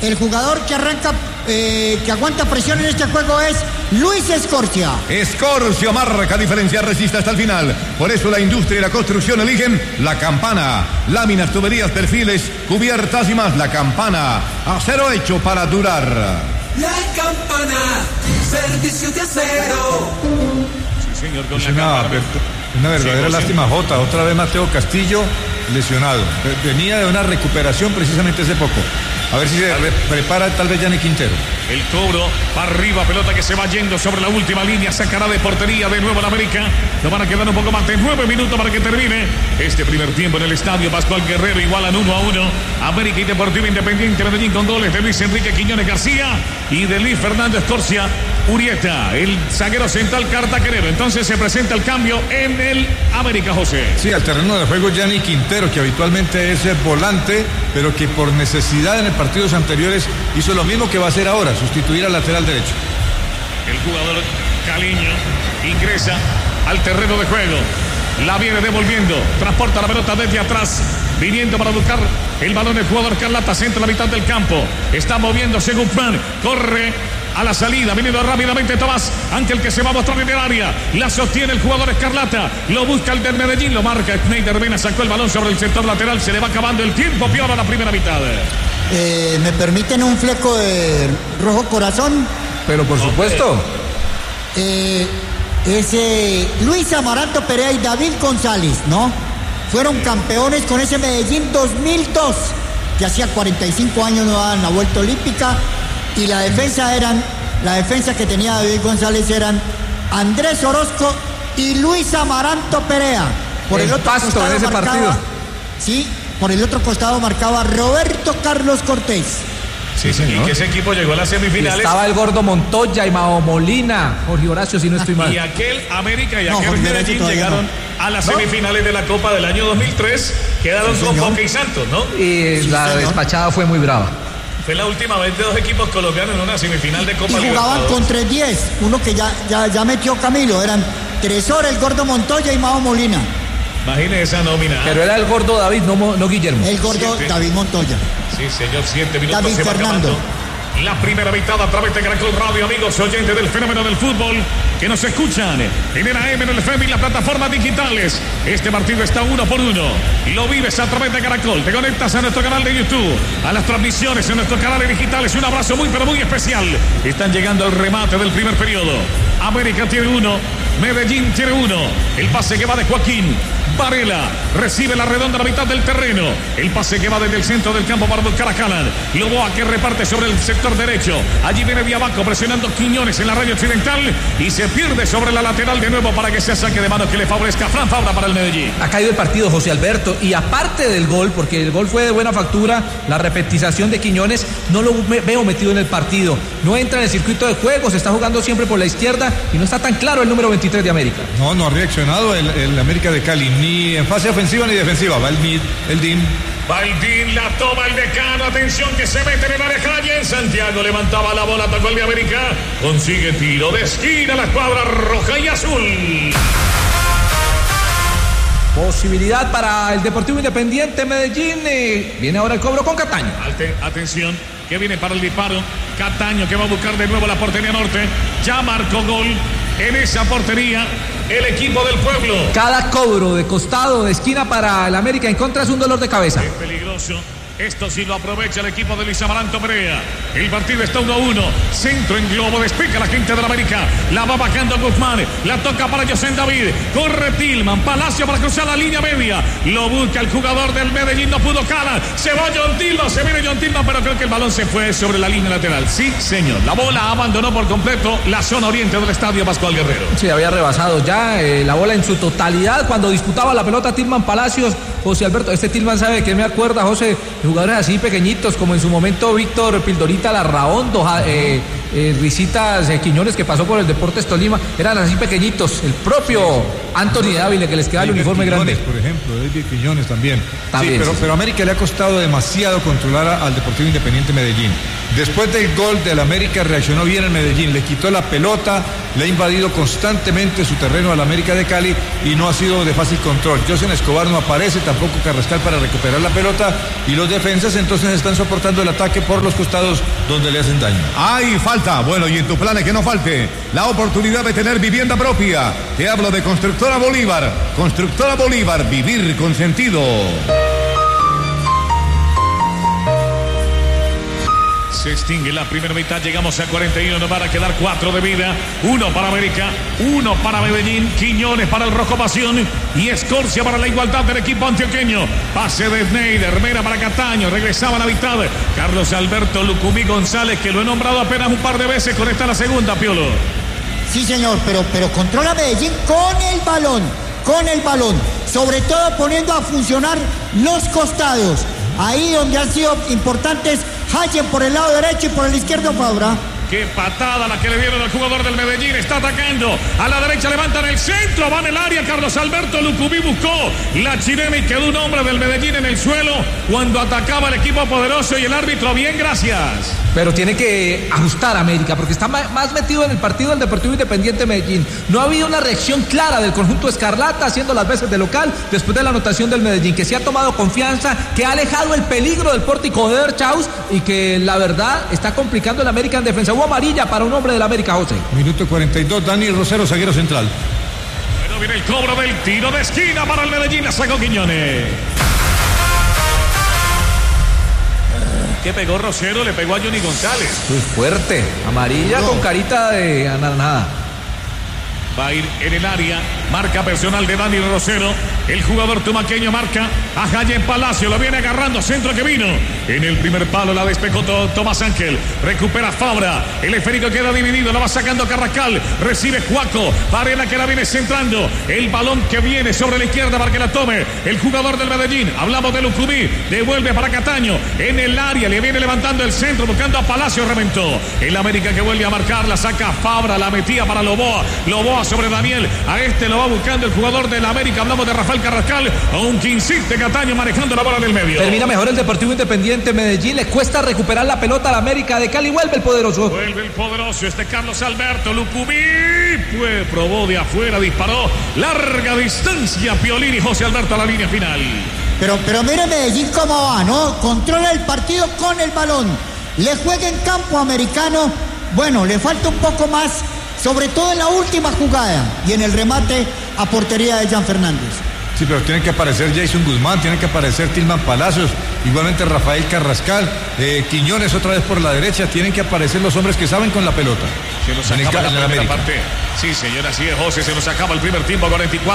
El jugador que arranca, que aguanta presión en este juego es Luis Escorcia. Escorcia marca diferencia, resiste hasta el final. Por eso la industria y la construcción eligen La Campana. Láminas, tuberías, perfiles, cubiertas y más. La Campana, acero hecho para durar. La Campana, servicio de acero. Sí, señor, con es una verdadera lástima, Jota. Otra vez Mateo Castillo lesionado. Venía de una recuperación precisamente hace poco. A ver si se prepara tal vez Gianni Quintero. El cobro para arriba, pelota que se va yendo sobre la última línea, sacará de portería de nuevo la América. Nos van a quedar un poco más de 9 minutos para que termine este primer tiempo en el estadio. Pascual Guerrero igualan 1-1. América y Deportivo Independiente Medellín con goles de Luis Enrique Quiñones García y de Luis Fernando Escorcia Urieta, el zaguero central cartaquerero. Entonces se presenta el cambio en el América, José. Sí, al terreno de juego Gianni Quintero, que habitualmente es volante, pero que por necesidad en el partidos anteriores hizo lo mismo que va a hacer ahora, sustituir al lateral derecho. El jugador Caliño ingresa al terreno de juego, la viene devolviendo, transporta la pelota desde atrás, viniendo para buscar el balón el jugador Carlata, centra la mitad del campo, está moviéndose Guzmán, corre a la salida, viniendo rápidamente Tomás, ante el que se va a mostrar en el área, la sostiene el jugador Escarlata, lo busca el del Medellín, lo marca Schneider Mena, sacó el balón sobre el sector lateral, se le va acabando el tiempo, peor a la primera mitad. ¿Me permiten un fleco de rojo corazón? Pero por supuesto. Luis Amaranto Perea y David González, ¿no? Fueron campeones con ese Medellín 2002, que hacía 45 años no daban la vuelta olímpica, y la defensa que tenía David González eran Andrés Orozco y Luis Amaranto Perea. Por el otro costado en ese partido. Sí, por el otro costado marcaba Roberto Carlos Cortés. Sí, señor. Y que ese equipo llegó a las semifinales. Estaba el Gordo Montoya y Mao Molina, Jorge Horacio, si no estoy mal. Y aquel América y aquel Medellín llegaron a las semifinales de la Copa del año 2003. Quedaron con Boca y Santos, ¿no? Y la despachada fue muy brava. Fue la última vez de dos equipos colombianos en una semifinal de Copa. Y jugaban con 3-10, uno que ya metió Camilo, eran Tresor, el Gordo Montoya y Mao Molina. Imagínese esa nómina. Pero era el Gordo David, no Guillermo. El Gordo David Montoya. Sí, señor, 7 minutos. David se va Fernando. acabando la primera mitad a través de Caracol Radio, amigos oyentes del fenómeno del fútbol que nos escuchan en el AM, en el FM y las plataformas digitales. Este partido está 1-1. Lo vives a través de Caracol. Te conectas a nuestro canal de YouTube, a las transmisiones en nuestros canales digitales. Un abrazo muy, pero muy especial. Están llegando al remate del primer periodo. América tiene 1, Medellín tiene 1. El pase que va de Joaquín Varela, recibe la redonda a la mitad del terreno. El pase que va desde el centro del campo para buscar a Calan. Loboa que reparte sobre el sector derecho. Allí viene Diabaco presionando Quiñones en la raya occidental y se pierde sobre la lateral de nuevo para que sea saque de mano que le favorezca a Fran Fabra para el Medellín. Ha caído el partido, José Alberto, y aparte del gol, porque el gol fue de buena factura, la repetización de Quiñones, no lo veo metido en el partido. No entra en el circuito de juego, se está jugando siempre por la izquierda y no está tan claro el número 23 de América. No ha reaccionado el América de Cali, ni en fase ofensiva ni defensiva. Va el DIN. Baldín la toma el decano, atención que se mete en el área en Santiago, levantaba la bola, tocó el de América, consigue tiro de esquina la escuadra roja y azul. Posibilidad para el Deportivo Independiente Medellín, viene ahora el cobro con Cataño. Atención, que viene para el disparo, Cataño que va a buscar de nuevo la portería norte, ya marcó gol en esa portería el equipo del pueblo. Cada cobro de costado, de esquina para el América en contra es un dolor de cabeza. Es peligroso. Esto sí lo aprovecha el equipo de Luis Amaranto Perea. El partido está 1-1. Centro en globo. Despeja la gente de la América. La va bajando Guzmán. La toca para José David. Corre Tillman. Palacio para cruzar la línea media. Lo busca el jugador del Medellín. No pudo Cala. Se va John Tillman. Se viene John Tillman. Pero creo que el balón se fue sobre la línea lateral. Sí, señor. La bola abandonó por completo la zona oriente del estadio Pascual Guerrero. Sí, había rebasado ya la bola en su totalidad. Cuando disputaba la pelota Tillman Palacios. José Alberto, este Tillman sabe de qué me acuerda, José. Jugadores así pequeñitos, como en su momento Víctor Pildorita Larraondo, Risitas Quiñones, que pasó por el Deportes Tolima, eran así pequeñitos. El propio Anthony Dávila, que les queda el uniforme Quiñones, grande. por ejemplo, David Quiñones también. Sí, pero América le ha costado demasiado controlar al Deportivo Independiente Medellín. Después del gol del América reaccionó bien el Medellín, le quitó la pelota, le ha invadido constantemente su terreno al América de Cali y no ha sido de fácil control. José Escobar no aparece, tampoco Carrascal para recuperar la pelota y los defensas entonces están soportando el ataque por los costados donde le hacen daño. ¡Ay, falta! Bueno, y en tu plan es que no falte la oportunidad de tener vivienda propia. Te hablo de Constructora Bolívar. Constructora Bolívar, vivir con sentido. Se extingue la primera mitad, llegamos a 41, nos van a quedar 4 de vida, 1 para América, 1 para Medellín, Quiñones para el Rojo Pasión y Escorcia para la igualdad del equipo antioqueño. Pase de Schneider, Mera para Cataño, regresaba a la mitad, Carlos Alberto Lucumí González, que lo he nombrado apenas un par de veces, con esta la segunda, Piolo. Sí, señor, pero controla Medellín con el balón, sobre todo poniendo a funcionar los costados, ahí donde han sido importantes Hayen por el lado derecho y por el izquierdo Fabra. Qué patada la que le dieron al jugador del Medellín. Está atacando. A la derecha levantan el centro. Va en el área. Carlos Alberto Lucumí buscó la chilena y quedó un hombre del Medellín en el suelo cuando atacaba el equipo poderoso y el árbitro. Bien, gracias. Pero tiene que ajustar a América porque está más metido en el partido del Deportivo Independiente Medellín. No ha habido una reacción clara del conjunto escarlata haciendo las veces de local después de la anotación del Medellín, que se ha tomado confianza, que ha alejado el peligro del pórtico de Erchaus y que la verdad está complicando el América en defensa. Hubo amarilla para un hombre del América, José. Minuto 42, Dani Rosero, zaguero central. Bueno, viene el cobro del tiro de esquina para el Medellín, la sacó Quiñones. ¿Qué pegó Rosero? Le pegó a Johnny González. Muy fuerte, amarilla con carita de anaranjada. Va a ir en el área, marca personal de Dani Rosero. El jugador tumaqueño marca a Jayen Palacio, lo viene agarrando, centro que vino. En el primer palo la despejó Tomás Ángel, recupera Fabra, el esférico queda dividido, la va sacando Carrascal, recibe Juaco, Varela que la viene centrando. El balón que viene sobre la izquierda para que la tome el jugador del Medellín. Hablamos de Lucumí, devuelve para Cataño, en el área, le viene levantando el centro, buscando a Palacio, reventó. El América que vuelve a marcar, la saca Fabra, la metía para Loboa sobre Daniel, a este lo va buscando el jugador del América, hablamos de Rafael Carrascal, aunque insiste Cataño manejando la bola del medio. Termina mejor el Deportivo Independiente Medellín, le cuesta recuperar la pelota al América de Cali, vuelve el poderoso. Vuelve el poderoso, Carlos Alberto Lucumí, pues probó de afuera, disparó, larga distancia, Piolín y José Alberto a la línea final. Pero mire Medellín cómo va, ¿no? Controla el partido con el balón, le juega en campo americano, bueno, le falta un poco más, sobre todo en la última jugada y en el remate a portería de Jan Fernández. Sí, pero tienen que aparecer Jason Guzmán, tienen que aparecer Tilman Palacios, igualmente Rafael Carrascal, Quiñones otra vez por la derecha, tienen que aparecer los hombres que saben con la pelota. Se nos acaba la primera parte. Sí, señora, así es, José, se nos acaba el primer tiempo,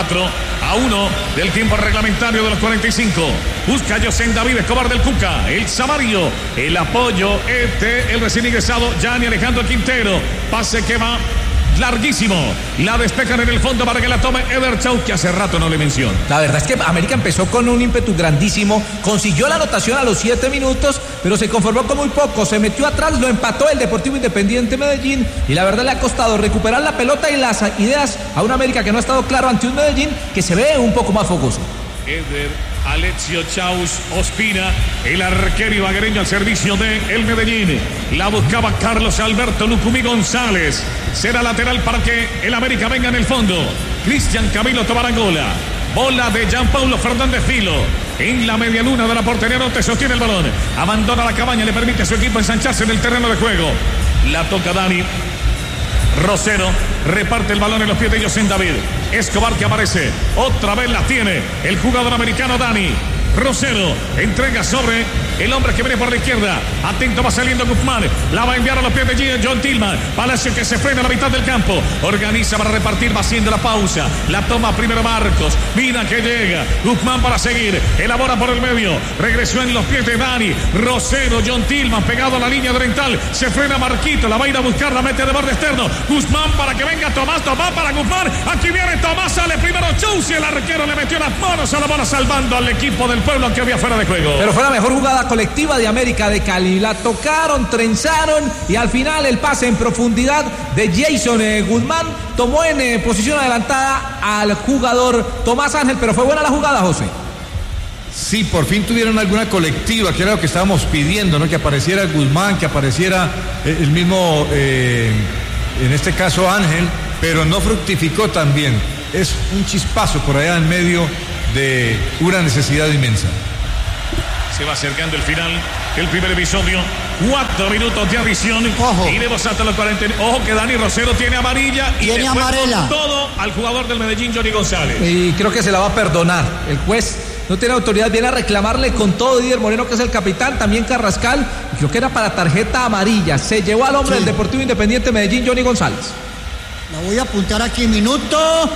44-1 del tiempo reglamentario de los 45. Busca a José David Escobar del Cuca, el Samario, el apoyo, el recién ingresado, Gianni Alejandro Quintero, pase que va larguísimo, la despejan en el fondo para que la tome Eder Chau, que hace rato no le menciono. La verdad es que América empezó con un ímpetu grandísimo, consiguió la anotación a los 7 minutos, pero se conformó con muy poco, se metió atrás, lo empató el Deportivo Independiente Medellín y la verdad le ha costado recuperar la pelota y las ideas a un América que no ha estado claro ante un Medellín que se ve un poco más fogoso. Eder Alexio Chaus Ospina, el arquero ibaguereño al servicio de el Medellín. La buscaba Carlos Alberto Lucumí González. Será lateral para que el América venga en el fondo. Cristian Camilo Tobarangola. Bola de Gianpaulo Fernández Filo. En la media luna de la portería norte sostiene el balón. Abandona la cabaña, le permite a su equipo ensancharse en el terreno de juego. La toca Dani Rosero, reparte el balón en los pies de José David Escobar, que aparece, otra vez la tiene el jugador americano Dani Rosero, entrega sobre el hombre que viene por la izquierda, atento, va saliendo Guzmán, la va a enviar a los pies de John Tillman, Palacio que se frena a la mitad del campo, organiza para repartir, va haciendo la pausa, la toma primero Marcos, mira que llega, Guzmán para seguir, elabora por el medio, regresó en los pies de Dani Rosero, John Tillman pegado a la línea oriental, se frena Marquito, la va a ir a buscar, la mete de borde externo, Guzmán para que venga Tomás para Guzmán, aquí viene Tomás, sale primero Chausi, el arquero le metió las manos a la bola salvando al equipo del pueblo que había fuera de juego. Pero fue la mejor jugada colectiva de América de Cali, la tocaron, trenzaron y al final el pase en profundidad de Jason Guzmán tomó en posición adelantada al jugador Tomás Ángel, pero fue buena la jugada, José. Sí, por fin tuvieron alguna colectiva, que era lo que estábamos pidiendo, ¿no? Que apareciera Guzmán, que apareciera el mismo, en este caso Ángel, pero no fructificó tan bien. Es un chispazo por allá en medio de una necesidad inmensa. Se va acercando el final, el primer episodio, 4 minutos de adición. Ojo. Iremos hasta los 40. Ojo que Dani Rosero tiene amarilla y tiene le fue amarela. con todo al jugador del Medellín, Johnny González. Y creo que se la va a perdonar. El juez no tiene autoridad, viene a reclamarle con todo Didier Moreno, que es el capitán, también Carrascal, y creo que era para tarjeta amarilla. Se llevó al hombre del Deportivo Independiente Medellín, Johnny González. La voy a apuntar aquí, minuto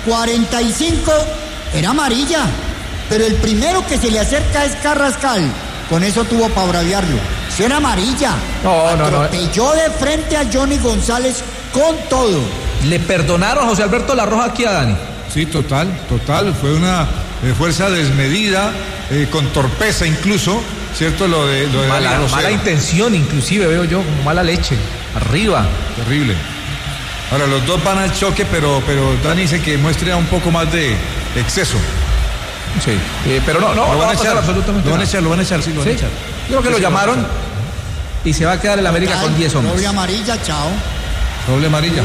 45, era amarilla, pero el primero que se le acerca es Carrascal, con eso tuvo para braviarlo. Eso era amarilla. No. Atropelló de frente a Johnny González con todo. Le perdonaron a José Alberto La Roja aquí a Dani. Sí, total, fue una fuerza desmedida, con torpeza incluso, ¿cierto? Lo de mala intención inclusive, veo yo, como mala leche, arriba. Terrible. Ahora, los dos van al choque, pero Dani dice que muestre un poco más de exceso. Sí, pero no va a pasar absolutamente nada. Lo van a echar. Creo que lo llamaron y se va a quedar el América con 10 hombres. Doble amarilla, chao. Doble amarilla.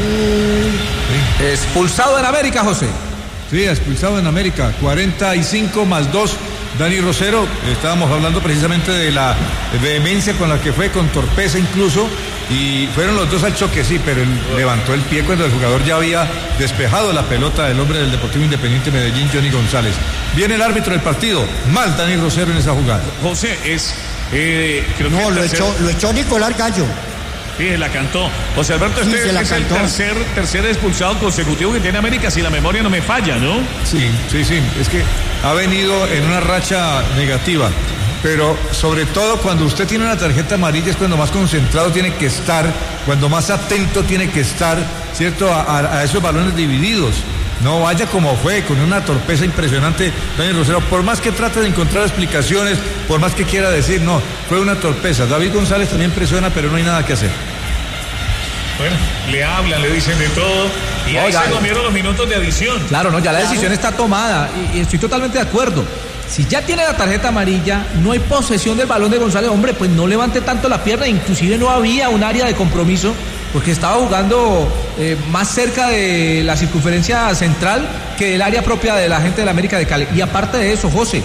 Sí. Expulsado en América, José. Sí, expulsado en América. 45 más 2. Dani Rosero, estábamos hablando precisamente de la vehemencia con la que fue, con torpeza incluso, y fueron los dos al choque, sí, pero él levantó el pie cuando el jugador ya había despejado la pelota del hombre del Deportivo Independiente Medellín, Johnny González. Viene el árbitro del partido, mal Dani Rosero en esa jugada. José, creo No, que lo echó Nicolás Gallo. Sí, la cantó. José Alberto, Sí, este es cantó. el tercer expulsado consecutivo que tiene América, si la memoria no me falla, ¿no? Sí, es que ha venido en una racha negativa, pero sobre todo cuando usted tiene una tarjeta amarilla es cuando más concentrado tiene que estar, cuando más atento tiene que estar, ¿cierto? A esos balones divididos. No vaya como fue, con una torpeza impresionante Dani Rosero, por más que trate de encontrar explicaciones, por más que quiera decir, no, fue una torpeza. David González también presiona, pero no hay nada que hacer. Bueno, le hablan, le dicen de todo, y ahí se comieron los minutos de adición. Claro, no, ya la decisión está tomada, y estoy totalmente de acuerdo. Si ya tiene la tarjeta amarilla, no hay posesión del balón de González, hombre, pues no levante tanto la pierna, inclusive no había un área de compromiso, porque estaba jugando más cerca de la circunferencia central que del área propia de la gente de la América de Cali. Y aparte de eso, José,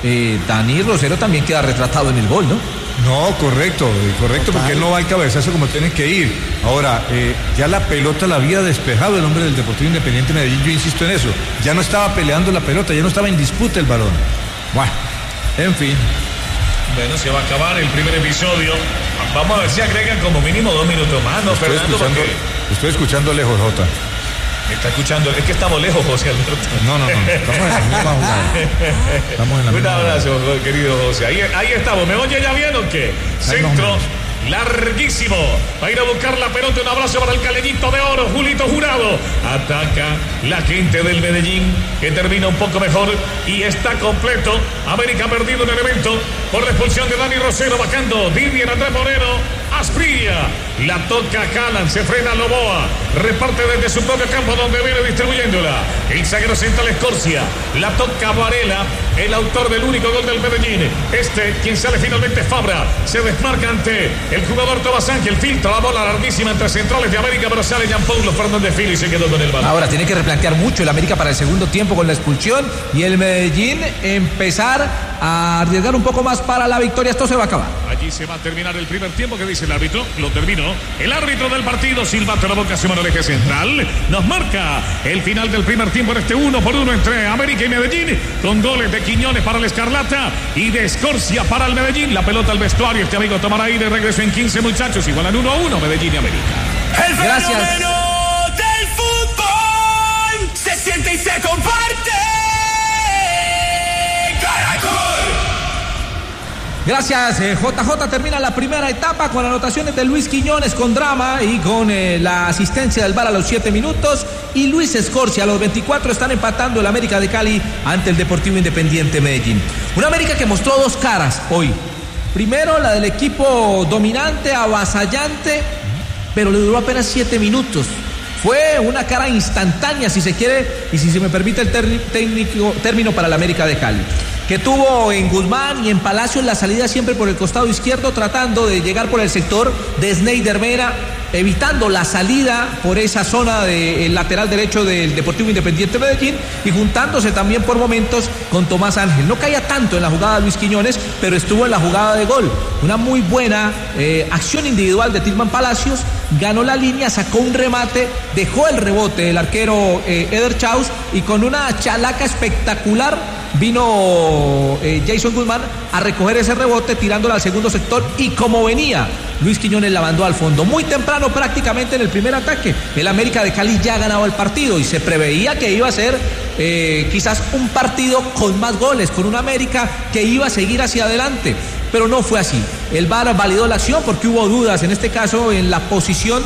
Dani Rosero también queda retratado en el gol, ¿no? No, correcto, porque él no va al cabezazo como tiene que ir. Ahora, ya la pelota la había despejado el hombre del Deportivo Independiente Medellín, yo insisto en eso. Ya no estaba peleando la pelota, ya no estaba en disputa el balón. Bueno, en fin. Bueno, se va a acabar el primer episodio. Vamos a ver si agregan como mínimo 2 minutos más, ¿no, Fernando? Estoy escuchando lejos, Jota. Está escuchando, es que estamos lejos, José Alberto. No, estamos en la misma jugada. Estamos en la misma Un abrazo, querido José. Ahí estamos. ¿Me oye ya bien o qué? Centro larguísimo. Va a ir a buscar la pelota. Un abrazo para el caleñito de oro, Julito Jurado. Ataca la gente del Medellín, que termina un poco mejor y está completo. América ha perdido un elemento por la expulsión de Dani Rosero, bajando Didier Andrés Moreno. Asprilla, la toca Calan, se frena Loboa, reparte desde su propio campo donde viene distribuyéndola. El zaguero central Escorcia, la toca Varela, el autor del único gol del Medellín. Quien sale finalmente Fabra, se desmarca ante el jugador Tomás Ángel, filtra la bola larguísima entre centrales de América, pero sale Jean Paulo Fernández Fili y se quedó con el balón. Ahora tiene que replantear mucho el América para el segundo tiempo con la expulsión y el Medellín empezar a arriesgar un poco más para la victoria. Esto se va a acabar. Allí se va a terminar el primer tiempo. ¿Qué dice el árbitro? Lo terminó. El árbitro del partido, silbato la boca, se mano al eje central. Nos marca el final del primer tiempo en este 1-1 entre América y Medellín, con goles de Quiñones para el Escarlata y de Escorcia para el Medellín. La pelota al vestuario. Este amigo tomará aire. Regreso en 15, muchachos. Igualan 1-1 Medellín y América. El fenómeno del fútbol se siente y se comparte. Gracias, JJ. Termina la primera etapa con anotaciones de Luis Quiñones con drama y con la asistencia del VAR a los 7 minutos. Y Luis Escorcia a los 24 están empatando el América de Cali ante el Deportivo Independiente Medellín. Una América que mostró dos caras hoy. Primero, la del equipo dominante, avasallante, pero le duró apenas 7 minutos. Fue una cara instantánea, si se quiere, y si se me permite el término para el América de Cali. que tuvo en Guzmán y en Palacios la salida siempre por el costado izquierdo, tratando de llegar por el sector de Sneider Mera, evitando la salida por esa zona del lateral derecho del Deportivo Independiente Medellín y juntándose también por momentos con Tomás Ángel. No caía tanto en la jugada Luis Quiñones, pero estuvo en la jugada de gol. Una muy buena acción individual de Tilman Palacios, ganó la línea, sacó un remate, dejó el rebote del arquero Eder Chaus y con una chalaca espectacular vino Jason Guzmán a recoger ese rebote tirándolo al segundo sector y como venía Luis Quiñones la mandó al fondo. Muy temprano prácticamente en el primer ataque el América de Cali ya ganaba el partido y se preveía que iba a ser quizás un partido con más goles, con un América que iba a seguir hacia adelante, pero no fue así. El VAR validó la acción porque hubo dudas en este caso en la posición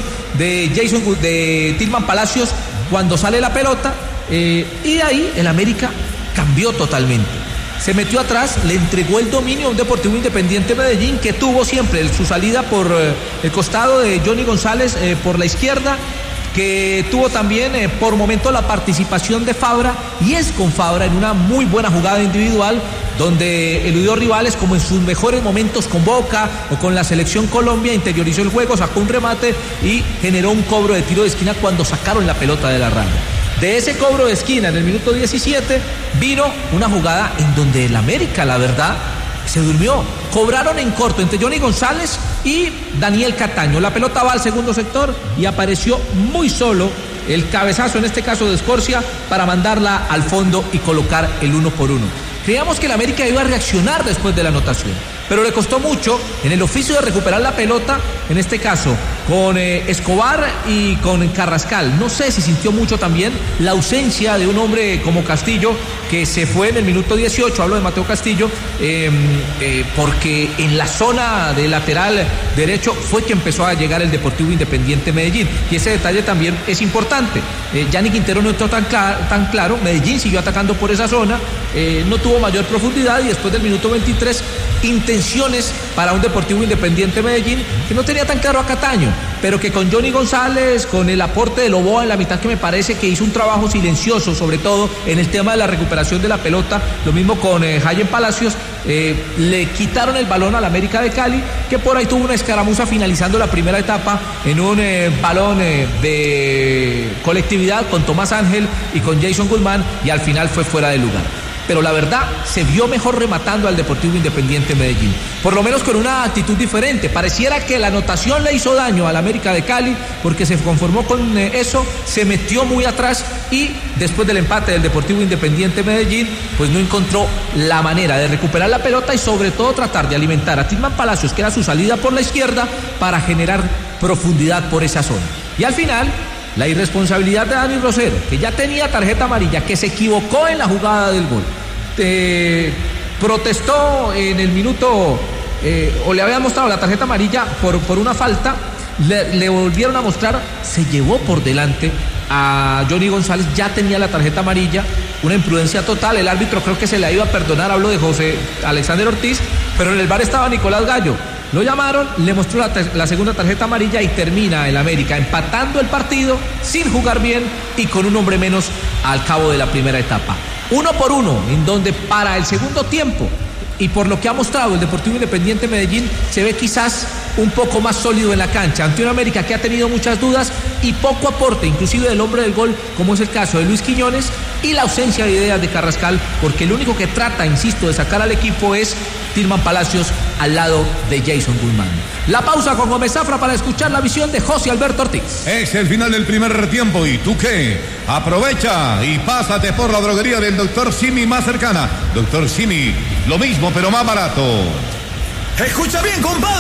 de Tilman Palacios cuando sale la pelota y de ahí el América cambió totalmente. Se metió atrás, le entregó el dominio a un Deportivo Independiente Medellín que tuvo siempre su salida por el costado de Johnny González por la izquierda, que tuvo también por momento la participación de Fabra, y es con Fabra en una muy buena jugada individual donde eludió rivales como en sus mejores momentos con Boca o con la Selección Colombia, interiorizó el juego, sacó un remate y generó un cobro de tiro de esquina cuando sacaron la pelota de la raya. De ese cobro de esquina en el minuto 17 vino una jugada en donde el América, la verdad, se durmió. Cobraron en corto entre Johnny González y Daniel Cataño. La pelota va al segundo sector y apareció muy solo el cabezazo, en este caso de Escorcia, para mandarla al fondo y colocar el 1-1. Creíamos que el América iba a reaccionar después de la anotación, pero le costó mucho en el oficio de recuperar la pelota, en este caso con Escobar y con Carrascal. No sé si sintió mucho también la ausencia de un hombre como Castillo, que se fue en el minuto 18, hablo de Mateo Castillo, porque en la zona de lateral derecho fue que empezó a llegar el Deportivo Independiente Medellín, y ese detalle también es importante. Gianni Quintero no entró tan claro, Medellín siguió atacando por esa zona, no tuvo mayor profundidad, y después del minuto 23 intenciones para un Deportivo Independiente Medellín que no tenía tan claro a Cataño, pero que con Johnny González, con el aporte de Loboa en la mitad, que me parece que hizo un trabajo silencioso, sobre todo en el tema de la recuperación de la pelota, lo mismo con Jayen Palacios, le quitaron el balón al América de Cali, que por ahí tuvo una escaramuza finalizando la primera etapa en un balón de colectividad con Tomás Ángel y con Jason Guzmán, y al final fue fuera de lugar. Pero la verdad, se vio mejor rematando al Deportivo Independiente Medellín, por lo menos con una actitud diferente. Pareciera que la anotación le hizo daño al América de Cali, porque se conformó con eso, se metió muy atrás, y después del empate del Deportivo Independiente Medellín, pues no encontró la manera de recuperar la pelota y sobre todo tratar de alimentar a Tilman Palacios, que era su salida por la izquierda, para generar profundidad por esa zona. Y al final, la irresponsabilidad de Dani Rosero, que ya tenía tarjeta amarilla, que se equivocó en la jugada del gol. Protestó en el minuto, o le habían mostrado la tarjeta amarilla por una falta, le volvieron a mostrar, se llevó por delante a Johnny González, ya tenía la tarjeta amarilla, una imprudencia total. El árbitro creo que se la iba a perdonar, hablo de José Alexander Ortiz, pero en el VAR estaba Nicolás Gallo. Lo llamaron, le mostró la segunda tarjeta amarilla y termina el América empatando el partido sin jugar bien y con un hombre menos al cabo de la primera etapa. 1-1, en donde para el segundo tiempo, y por lo que ha mostrado el Deportivo Independiente Medellín, se ve quizás un poco más sólido en la cancha, ante un América que ha tenido muchas dudas y poco aporte, inclusive del hombre del gol, como es el caso de Luis Quiñones, y la ausencia de ideas de Carrascal, porque el único que trata, insisto, de sacar al equipo es Tilman Palacios al lado de Jason Guzmán. La pausa con Gómez Zafra para escuchar la visión de José Alberto Ortiz. Es el final del primer tiempo, ¿y tú qué? Aprovecha y pásate por la droguería del Dr. Simi más cercana. Dr. Simi, lo mismo pero más barato. Escucha bien, compadre.